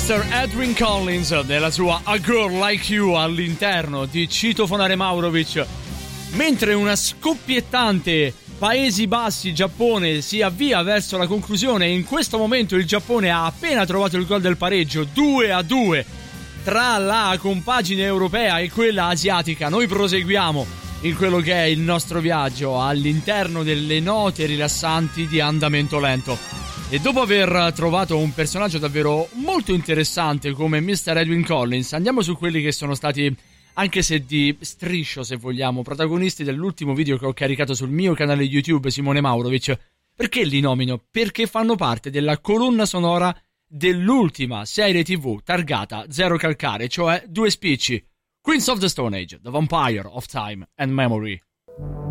Mr. Edwin Collins nella sua A Girl Like You all'interno di Citofonare Maurovic, mentre una scoppiettante Paesi Bassi Giappone si avvia verso la conclusione. In questo momento il Giappone ha appena trovato il gol del pareggio, 2-2 tra la compagine europea e quella asiatica. Noi proseguiamo in quello che è il nostro viaggio all'interno delle note rilassanti di Andamento Lento. E dopo aver trovato un personaggio davvero molto interessante come Mr. Edwin Collins, andiamo su quelli che sono stati, anche se di striscio se vogliamo, protagonisti dell'ultimo video che ho caricato sul mio canale YouTube Simone Maurovic. Perché li nomino? Perché fanno parte della colonna sonora dell'ultima serie TV targata Zero Calcare, cioè Due Spicci, Queens of the Stone Age, The Vampire of Time and Memory.